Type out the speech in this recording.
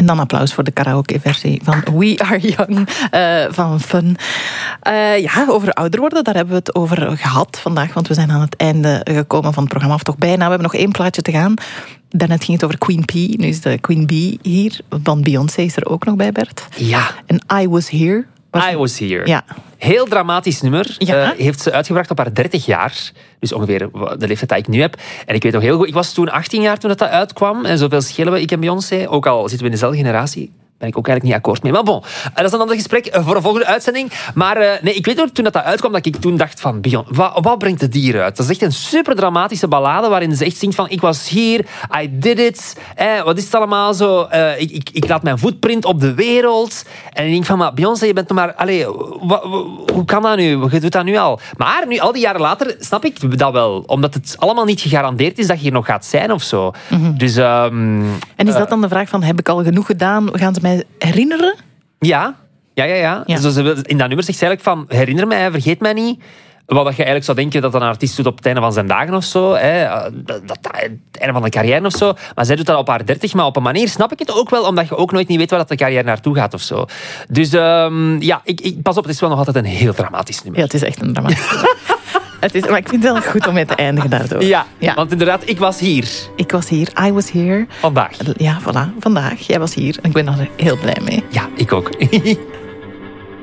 dan applaus voor de karaoke-versie van We Are Young van Fun. Over ouder worden, daar hebben we het over gehad vandaag, want we zijn aan het einde gekomen van het programma, of toch bijna. We hebben nog 1 plaatje te gaan. Daarnet ging het over Queen P, nu is de Queen B hier. Want Beyoncé is er ook nog bij, Bert. Ja. En I Was Here. I Was Here. Ja. Heel dramatisch nummer. Ja. Heeft ze uitgebracht op haar 30 jaar. Dus ongeveer de leeftijd die ik nu heb. En ik weet nog heel goed, ik was toen 18 jaar toen dat uitkwam. En zoveel schelen we, ik en Beyoncé. Ook al zitten we in dezelfde generatie. Ben ik ook eigenlijk niet akkoord mee. Maar bon, dat is een ander gesprek voor een volgende uitzending. Maar ik weet nog, toen dat uitkwam, dat ik toen dacht van... Beyoncé, wat brengt het hier uit? Dat is echt een super dramatische ballade waarin ze echt zingt van... Ik was hier, I did it. Wat is het allemaal zo? Ik laat mijn footprint op de wereld. En ik denk van, maar Beyoncé, je bent nog maar... Allee, hoe kan dat nu? Je doet dat nu al. Maar nu, al die jaren later, snap ik dat wel. Omdat het allemaal niet gegarandeerd is dat je hier nog gaat zijn of zo. Mm-hmm. Dus... en is dat dan de vraag van, heb ik al genoeg gedaan? Gaan ze mij herinneren? Ja. Dus in dat nummer zegt ze eigenlijk van... Herinner mij, vergeet mij niet. Wat je eigenlijk zou denken dat een artiest doet op het einde van zijn dagen of zo. Het einde van de carrière of zo. Maar zij doet dat op haar 30. Maar op een manier snap ik het ook wel. Omdat je ook nooit niet weet waar dat de carrière naartoe gaat of zo. Dus pas op, het is wel nog altijd een heel dramatisch nummer. Ja, het is echt een dramatisch nummer. Maar ik vind het wel goed om mee te eindigen daardoor. Ja, want inderdaad, ik was hier. Ik was hier, I was here. Vandaag. Ja, voilà, vandaag. Jij was hier en ik ben er heel blij mee. Ja, ik ook.